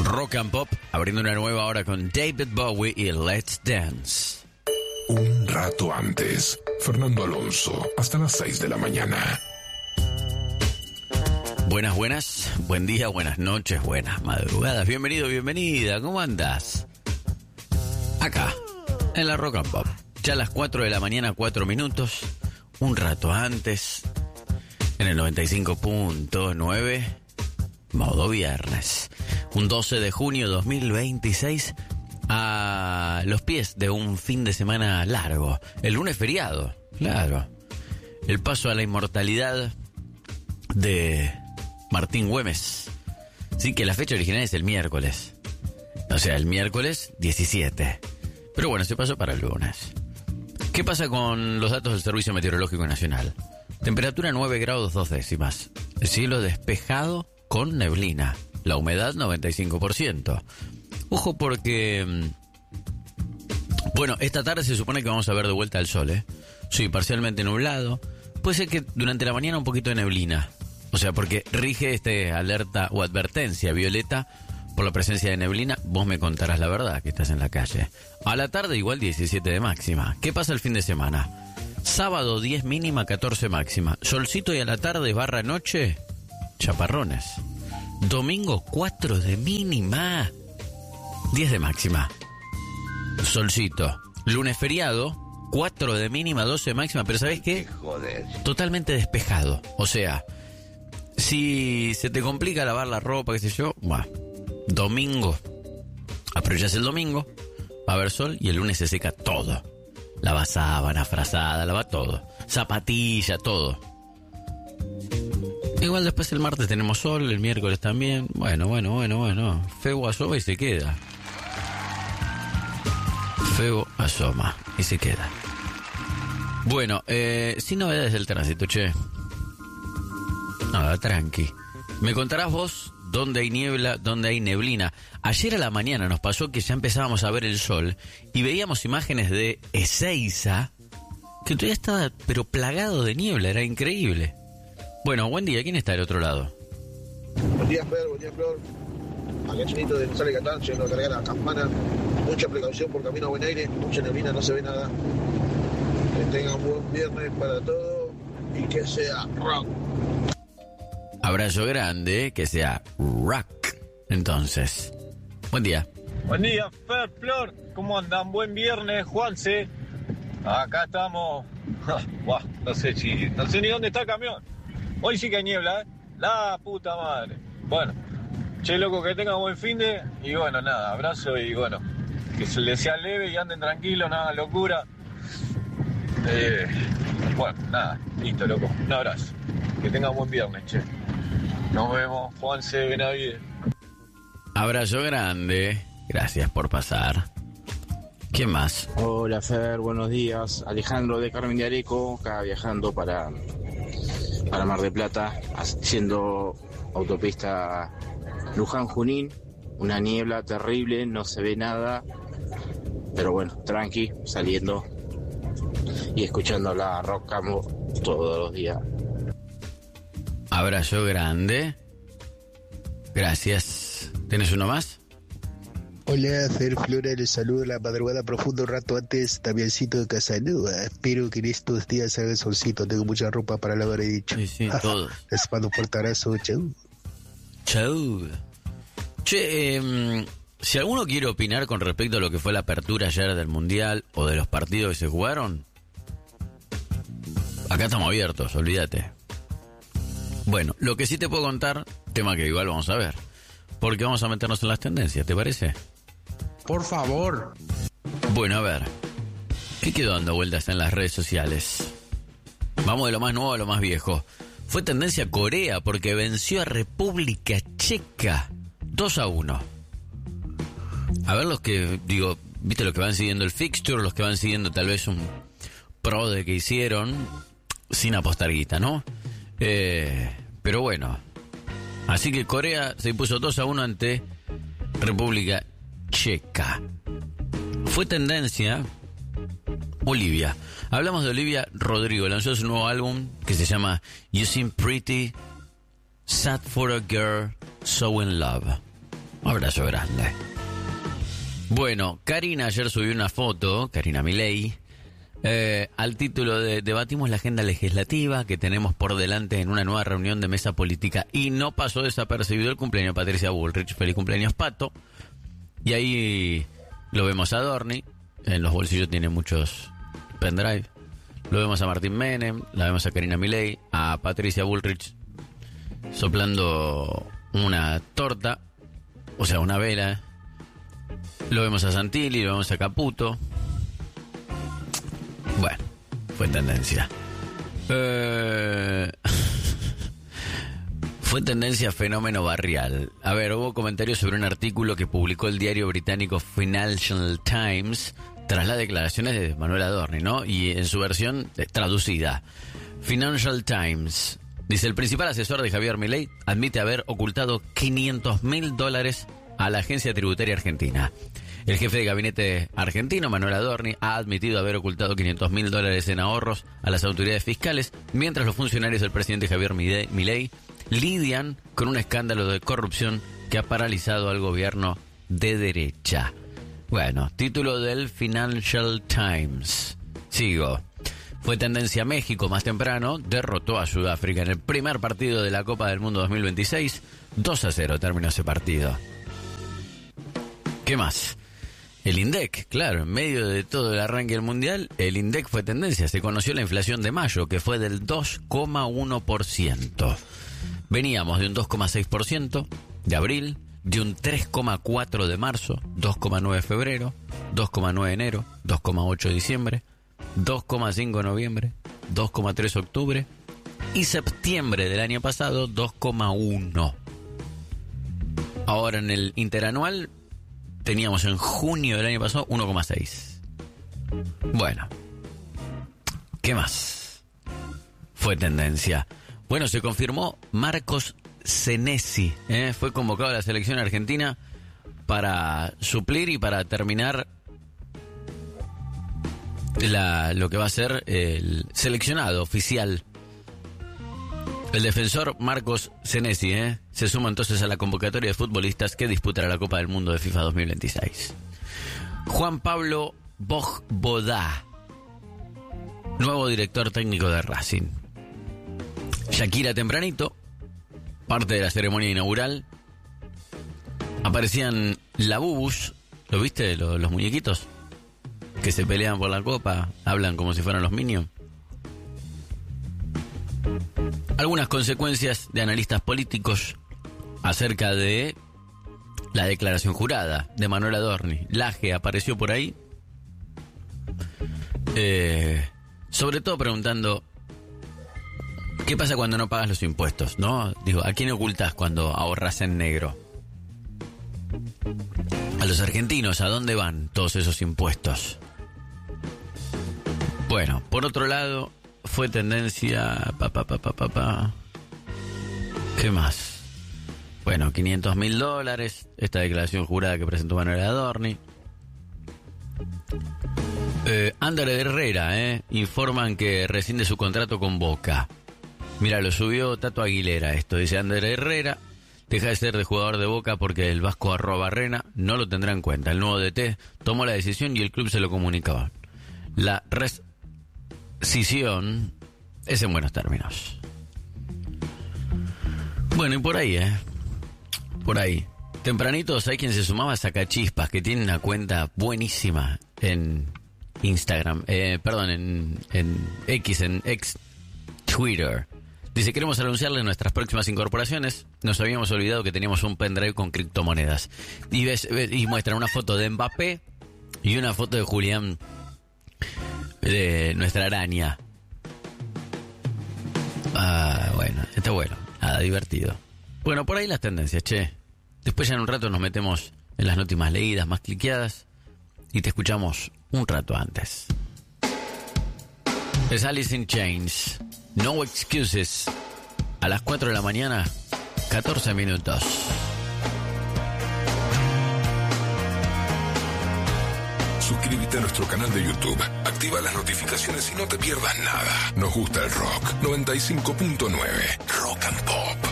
Rock and Pop, abriendo una nueva hora con David Bowie y Let's Dance. Un rato antes, Fernando Alonso, hasta las 6 de la mañana. Buenas, buen día, buenas noches, buenas madrugadas. Bienvenido, bienvenida, ¿cómo andás? Acá, en la Rock and Pop. Ya a las 4 de la mañana, 4 minutos. Un rato antes, en el 95.9, modo viernes. Un 12 de junio de 2026, a los pies de un fin de semana largo. El lunes feriado, claro. El paso a la inmortalidad de Martín Güemes. Sí, que la fecha original es el miércoles. O sea, el miércoles 17. Pero bueno, se pasó para el lunes. ¿Qué pasa con los datos del Servicio Meteorológico Nacional? Temperatura 9 grados 2 décimas. El cielo despejado con neblina. La humedad 95%. Ojo porque... Bueno, esta tarde se supone que vamos a ver de vuelta el sol, ¿eh? Sí, parcialmente nublado. Puede ser que durante la mañana un poquito de neblina. O sea, porque rige alerta o advertencia violeta por la presencia de neblina. Vos me contarás la verdad que estás en la calle. A la tarde igual 17 de máxima. ¿Qué pasa el fin de semana? Sábado 10 mínima, 14 máxima. Solcito y a la tarde / noche, chaparrones. Domingo 4 de mínima, 10 de máxima. Solcito. Lunes feriado, 4 de mínima, 12 de máxima. Pero ¿sabés qué? Joder. Totalmente despejado. O sea, si se te complica lavar la ropa, qué sé yo, bueno, domingo, aprovechás el domingo, va a haber sol y el lunes se seca todo. Lava sábana, frazada, lava todo. Zapatilla, todo. Igual después el martes tenemos sol, el miércoles también. Bueno. Febo asoma y se queda. Febo asoma y se queda. Bueno, sin novedades del tránsito, che. Nada, tranqui. Me contarás vos dónde hay niebla, dónde hay neblina. Ayer a la mañana nos pasó que ya empezábamos a ver el sol y veíamos imágenes de Ezeiza, que todavía estaba pero plagado de niebla, era increíble. Bueno, buen día, ¿quién está del otro lado? Buen día, Fer, buen día, Flor. Acá Chinito de Sale Catán, yendo a cargar la campana. Mucha precaución por camino a buen aire, mucha neblina, no se ve nada. Que tengan buen viernes para todo y que sea rock. Abrazo grande, que sea rock. Entonces, buen día. Buen día, Fer, Flor. ¿Cómo andan? Buen viernes, Juanse. Acá estamos. Buah, no sé ni dónde está el camión. Hoy sí que hay niebla, ¿eh? La puta madre. Bueno, che, loco, que tengan buen finde. Y bueno, nada, abrazo y bueno, que se les sea leve y anden tranquilos, nada, locura. Bueno, nada, listo, loco. Un abrazo. Que tengan buen viernes, che. Nos vemos, Juanse Benavides. Abrazo grande. Gracias por pasar. ¿Quién más? Hola, Fer, buenos días. Alejandro de Carmen de Areco, acá viajando para Mar del Plata, haciendo autopista Luján-Junín. Una niebla terrible, no se ve nada. Pero bueno, tranqui, saliendo y escuchando la Rock and Pop todos los días. Abrazo grande. Gracias. ¿Tienes uno más? Hola, Fer Flora, les saludo la madrugada profunda un rato antes, Damiancito de Casanova. Espero que en estos días haga solcito, tengo mucha ropa para lavar, he dicho. Sí, todos. Les mando un fuerte abrazo, chau. Chau. Che, si alguno quiere opinar con respecto a lo que fue la apertura ayer del Mundial o de los partidos que se jugaron, acá estamos abiertos, olvídate. Bueno, lo que sí te puedo contar, tema que igual vamos a ver, porque vamos a meternos en las tendencias, ¿te parece? Por favor. Bueno, a ver, ¿qué quedó dando vueltas en las redes sociales? Vamos de lo más nuevo a lo más viejo. Fue tendencia Corea porque venció a República Checa 2-1. A ver los que, viste, los que van siguiendo el fixture, los que van siguiendo tal vez un pro de que hicieron, sin apostar guita, ¿no? Pero bueno. Así que Corea se impuso 2-1 ante República Checa. Fue tendencia Olivia. Hablamos de Olivia Rodrigo. Lanzó su nuevo álbum que se llama You Seem Pretty, Sad for a Girl So in Love. Abrazo grande. Bueno, Karina ayer subió una foto, Karina Milei, al título de Debatimos la agenda legislativa que tenemos por delante en una nueva reunión de mesa política, y no pasó desapercibido el cumpleaños de Patricia Bullrich. Feliz cumpleaños, Pato. Y ahí lo vemos a Dorni, en los bolsillos tiene muchos pendrive. Lo vemos a Martín Menem, la vemos a Karina Milei, a Patricia Bullrich soplando una torta, o sea, una vela. Lo vemos a Santilli, lo vemos a Caputo. Bueno, fue tendencia. Fue tendencia fenómeno barrial. A ver, hubo comentarios sobre un artículo que publicó el diario británico Financial Times tras las declaraciones de Manuel Adorni, ¿no? Y en su versión traducida. Financial Times dice: el principal asesor de Javier Milei admite haber ocultado $500.000 a la agencia tributaria argentina. El jefe de gabinete argentino, Manuel Adorni, ha admitido haber ocultado $500.000 en ahorros a las autoridades fiscales, mientras los funcionarios del presidente Javier Milei lidian con un escándalo de corrupción que ha paralizado al gobierno de derecha. Bueno, título del Financial Times. Sigo. Fue tendencia México más temprano, derrotó a Sudáfrica en el primer partido de la Copa del Mundo 2026. 2-0 terminó ese partido. ¿Qué más? El INDEC, claro, en medio de todo el arranque del Mundial, el INDEC fue tendencia. Se conoció la inflación de mayo, que fue del 2,1%. Veníamos de un 2,6% de abril, de un 3,4% de marzo, 2,9% de febrero, 2,9% enero, 2,8% diciembre, 2,5% noviembre, 2,3% octubre y septiembre del año pasado 2,1%. Ahora en el interanual teníamos en junio del año pasado 1,6%. Bueno, ¿qué más fue tendencia? Bueno, se confirmó Marcos Senesi, fue convocado a la selección argentina para suplir y para terminar lo que va a ser el seleccionado oficial. El defensor Marcos Senesi se suma entonces a la convocatoria de futbolistas que disputará la Copa del Mundo de FIFA 2026. Juan Pablo Bojbodá, nuevo director técnico de Racing. Shakira tempranito, parte de la ceremonia inaugural. Aparecían Labubus, ¿lo viste? Los muñequitos que se pelean por la copa, hablan como si fueran los Minions. Algunas consecuencias de analistas políticos acerca de la declaración jurada de Manuel Adorni. Laje apareció por ahí, sobre todo preguntando ¿qué pasa cuando no pagas los impuestos? ¿No? Digo, ¿a quién ocultas cuando ahorras en negro? A los argentinos, ¿a dónde van todos esos impuestos? Bueno, por otro lado, fue tendencia... ¿Qué más? Bueno, $500.000, esta declaración jurada que presentó Manuel Adorni. Ander Herrera, informan que rescinde su contrato con Boca. Mira, lo subió Tato Aguilera esto. Dice: Ander Herrera deja de ser de jugador de Boca porque el vasco Arrobarrena no lo tendrá en cuenta. El nuevo DT tomó la decisión y el club se lo comunicaba. La rescisión es en buenos términos. Bueno, y por ahí, por ahí. Tempranitos hay quien se sumaba a Sacachispas, que tiene una cuenta buenísima en Instagram. En ex Twitter. Dice: queremos anunciarles nuestras próximas incorporaciones. Nos habíamos olvidado que teníamos un pendrive con criptomonedas. Y muestran una foto de Mbappé y una foto de Julián, de nuestra araña. Bueno, está bueno. Nada, divertido. Bueno, por ahí las tendencias, che. Después ya en un rato nos metemos en las notas más leídas, más cliqueadas, y te escuchamos un rato antes. Es Alice in Chains. No Excuses. A las 4 de la mañana, 14 minutos. Suscríbete a nuestro canal de YouTube, activa las notificaciones y no te pierdas nada. Nos gusta el rock. 95.9 Rock and Pop.